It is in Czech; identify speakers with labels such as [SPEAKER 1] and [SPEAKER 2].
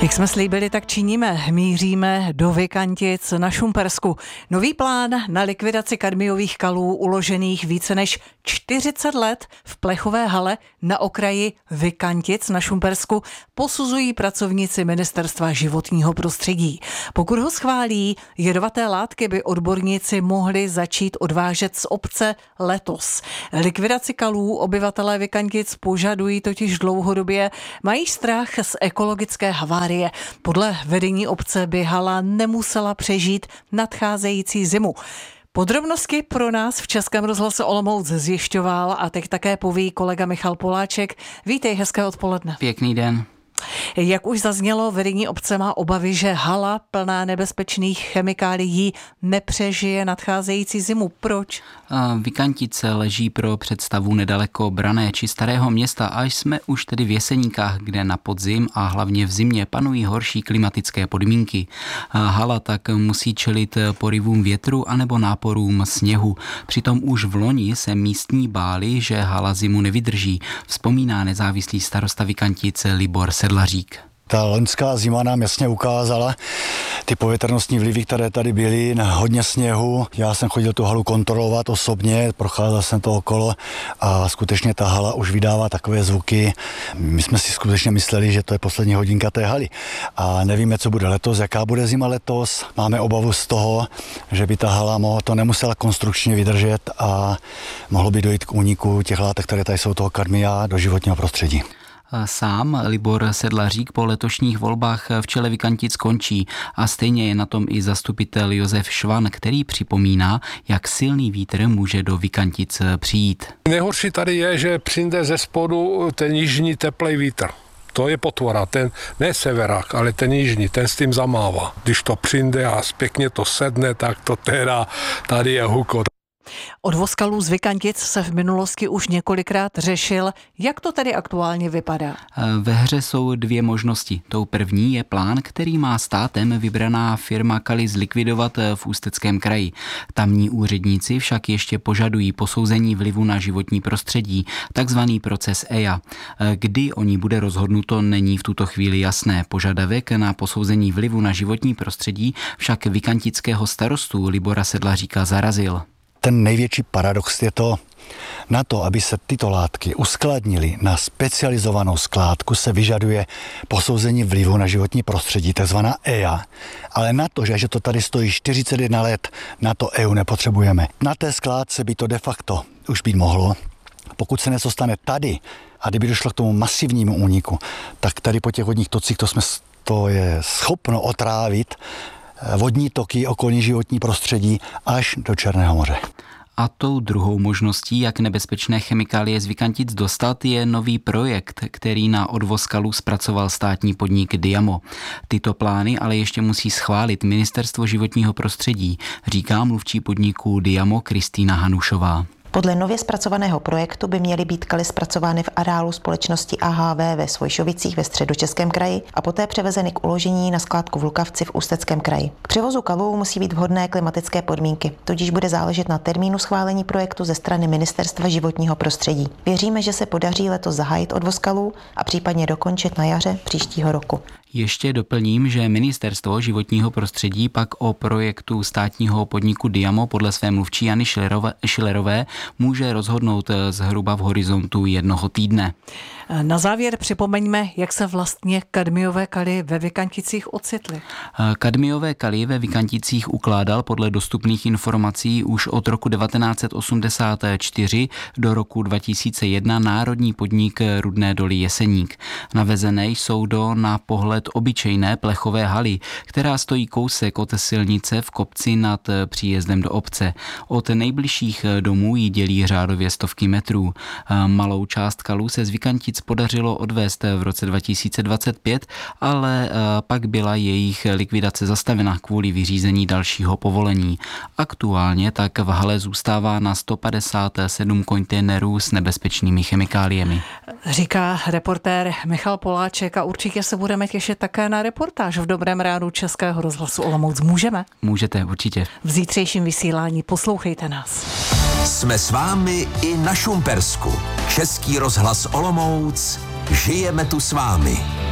[SPEAKER 1] Jak jsme slíbili, tak činíme. Míříme do Vikantic na Šumpersku. Nový plán na likvidaci kadmiových kalů uložených více než 40 let v plechové hale na okraji Vikantic na Šumpersku posuzují pracovníci Ministerstva životního prostředí. Pokud ho schválí, jedovaté látky by odborníci mohli začít odvážet z obce letos. Likvidaci kalů obyvatelé Vikantic požadují totiž dlouhodobě, mají strach z ekologické havárie. Podle vedení obce by hala nemusela přežít nadcházející zimu. Podrobnosti pro nás v Českém rozhlase Olomouc zjišťoval a teď také poví kolega Michal Poláček. Vítej, hezké odpoledne.
[SPEAKER 2] Pěkný den.
[SPEAKER 1] Jak už zaznělo, vedení obce má obavy, že hala plná nebezpečných chemikálií nepřežije nadcházející zimu. Proč?
[SPEAKER 2] Vikantice leží pro představu nedaleko Branné či Starého Města a jsme už tedy v Jeseníkách, kde na podzim a hlavně v zimě panují horší klimatické podmínky. Hala tak musí čelit porivům větru anebo náporům sněhu. Přitom už v loni se místní báli, že hala zimu nevydrží, vzpomíná nezávislý starosta Vikantic Libor Sedlařík.
[SPEAKER 3] Ta loňská zima nám jasně ukázala ty povětrnostní vlivy, které tady byly, na hodně sněhu. Já jsem chodil tu halu kontrolovat osobně, procházel jsem to okolo a skutečně ta hala už vydává takové zvuky. My jsme si skutečně mysleli, že to je poslední hodinka té haly. A nevíme, co bude letos, jaká bude zima letos. Máme obavu z toho, že by ta hala to nemusela konstrukčně vydržet a mohlo by dojít k úniku těch látek, které tady jsou toho kadmia do životního prostředí.
[SPEAKER 2] Sám Libor Sedlařík po letošních volbách v čele Vikantic končí a stejně je na tom i zastupitel Josef Švan, který připomíná, jak silný vítr může do Vikantic přijít.
[SPEAKER 4] Nejhorší tady je, že přijde ze spodu ten jižní teplý vítr. To je potvora, ten ne severák, ale ten jižní, ten s tím zamává. Když to přijde a pěkně to sedne, tak to teda tady je hukot.
[SPEAKER 1] Odvoz kalů z Vikantic se v minulosti už několikrát řešil. Jak to tedy aktuálně vypadá?
[SPEAKER 2] Ve hře jsou dvě možnosti. Tou první je plán, který má státem vybraná firma kaly zlikvidovat v Ústeckém kraji. Tamní úředníci však ještě požadují posouzení vlivu na životní prostředí, takzvaný proces EIA. Kdy o ní bude rozhodnuto, není v tuto chvíli jasné. Požadavek na posouzení vlivu na životní prostředí však vikantického starostu Libora Sedlaříka zarazil.
[SPEAKER 3] Ten největší paradox je to, na to, aby se tyto látky uskladnily na specializovanou skládku, se vyžaduje posouzení vlivu na životní prostředí, takzvaná EIA. Ale na to, že to tady stojí 41 let, na to EU nepotřebujeme. Na té skládce by to de facto už být mohlo. Pokud se něco stane tady a kdyby došlo k tomu masivnímu úniku, tak tady po těch vodních tocích to je schopno otrávit vodní toky, okolní životní prostředí až do Černého moře.
[SPEAKER 2] A tou druhou možností, jak nebezpečné chemikálie z Vikantic dostat, je nový projekt, který na odvoz kalů zpracoval státní podnik Diamo. Tyto plány ale ještě musí schválit Ministerstvo životního prostředí, říká mluvčí podniku Diamo Kristýna Hanušová.
[SPEAKER 5] Podle nově zpracovaného projektu by měly být kaly zpracovány v areálu společnosti AHV ve Svojšovicích ve Středočeském kraji a poté převezeny k uložení na skládku v Lukavci v Ústeckém kraji. K převozu kalů musí být vhodné klimatické podmínky, tudíž bude záležet na termínu schválení projektu ze strany Ministerstva životního prostředí. Věříme, že se podaří letos zahájit odvoz kalů a případně dokončit na jaře příštího roku.
[SPEAKER 2] Ještě doplním, že Ministerstvo životního prostředí pak o projektu státního podniku Diamo podle své mluvčí Jany Šilerové může rozhodnout zhruba v horizontu 1 týdne.
[SPEAKER 1] Na závěr připomeňme, jak se vlastně kadmiové kaly ve Vikanticích ocitly.
[SPEAKER 2] Kadmiové kaly ve Vikanticích ukládal podle dostupných informací už od roku 1984 do roku 2001 národní podnik Rudné doly Jeseník. Navezené jsou do na pohled obyčejné plechové haly, která stojí kousek od silnice v kopci nad příjezdem do obce. Od nejbližších domů ji dělí řádově stovky metrů. Malou část kalů se z Vikantic podařilo odvést v roce 2025, ale pak byla jejich likvidace zastavena kvůli vyřízení dalšího povolení. Aktuálně tak v hale zůstává na 157 kontejnerů s nebezpečnými chemikáliemi.
[SPEAKER 1] Říká reportér Michal Poláček a určitě se budeme těšit také na reportáž v Dobrém rádu Českého rozhlasu Olomouc. Můžeme?
[SPEAKER 2] Můžete, určitě.
[SPEAKER 1] V zítřejším vysílání poslouchejte nás.
[SPEAKER 6] Jsme s vámi i na Šumpersku. Český rozhlas Olomouc. Žijeme tu s vámi.